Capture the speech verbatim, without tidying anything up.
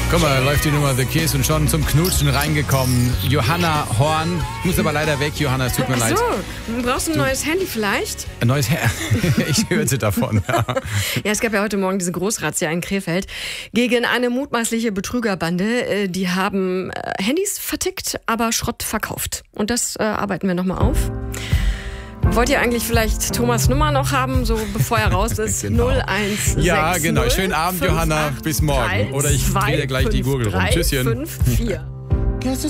Guck mal, läuft die Nummer The Kiss und schon zum Knutschen reingekommen. Johanna Horn. Ich muss aber leider weg, Johanna, es tut mir Ach leid. so, du brauchst ein Du- neues Handy vielleicht? Ein neues Her Ich hörte davon. Ja. Ja, es gab ja heute Morgen diese Großrazzia in Krefeld gegen eine mutmaßliche Betrügerbande. Äh, Die haben äh, Handys vertickt, aber Schrott verkauft. Und das äh, arbeiten wir nochmal auf. Wollt ihr eigentlich vielleicht Thomas Nummer noch haben, so bevor er raus ist? Genau. null eins sechs Ja, genau. null Schönen Abend, fünf Johanna. acht Bis morgen. drei Oder ich drehe dir gleich die zwei Gurgel rum. fünf drei Tschüsschen. fünf vier